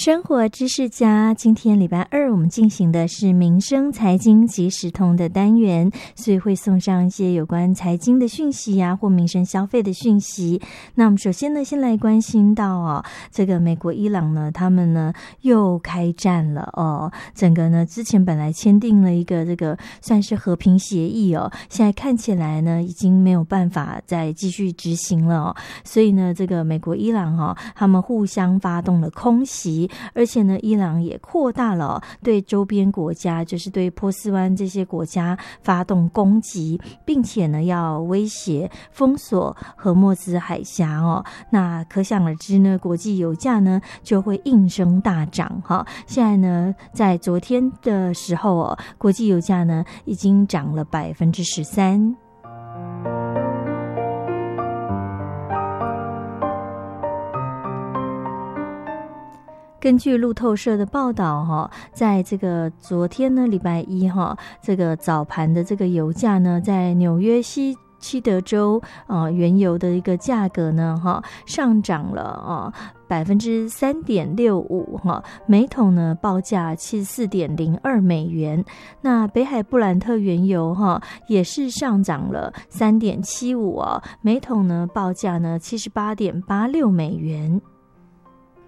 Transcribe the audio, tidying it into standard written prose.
生活知识家，今天礼拜二我们进行的是民生财经即时通的单元，所以会送上一些有关财经的讯息啊，或民生消费的讯息。那我们首先呢，先来关心到这个美国伊朗呢，他们呢又开战了整个呢之前本来签订了一个这个算是和平协议现在看起来呢已经没有办法再继续执行了所以呢这个美国伊朗他们互相发动了空袭，而且呢伊朗也扩大了对周边国家，就是对波斯湾这些国家发动攻击，并且呢要威胁封锁荷默兹海峡那可想而知呢，国际油价呢就会应声大涨现在呢在昨天的时候国际油价呢已经涨了13%。根据路透社的报道在这个昨天呢礼拜一这个早盘的这个油价呢，在纽约西德州原油的一个价格呢上涨了3.65%，每桶呢报价74.02美元。那北海布兰特原油也是上涨了3.75%，每桶呢报价呢78.86美元。